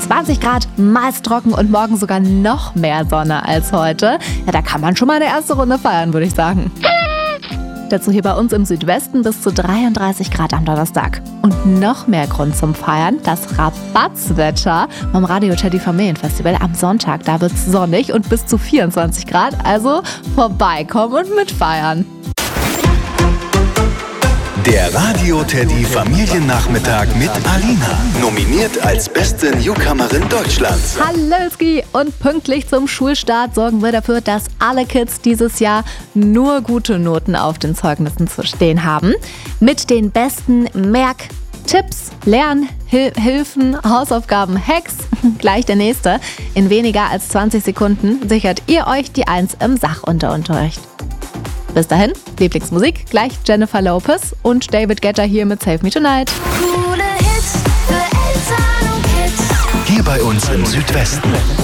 20 Grad, meist trocken und morgen sogar noch mehr Sonne als heute. Ja, da kann man schon mal eine erste Runde feiern, würde ich sagen. Dazu hier bei uns im Südwesten bis zu 33 Grad am Donnerstag. Und noch mehr Grund zum Feiern, das Rabatzwetter beim Radio Teddy Familienfestival am Sonntag. Da wird's sonnig und bis zu 24 Grad, also vorbeikommen und mitfeiern. Der Radio Teddy Familiennachmittag mit Alina. Nominiert als beste Newcomerin Deutschlands. Hallöski! Und pünktlich zum Schulstart sorgen wir dafür, dass alle Kids dieses Jahr nur gute Noten auf den Zeugnissen zu stehen haben. Mit den besten Merktipps, Lernhilfen, Hausaufgaben, Hacks. Gleich der nächste. In weniger als 20 Sekunden sichert ihr euch die 1 im Sachunterricht. Bis dahin, Lieblingsmusik, gleich Jennifer Lopez und David Guetta hier mit Save Me Tonight. Coole Hits für Eltern und Kids. Hier bei uns im Südwesten.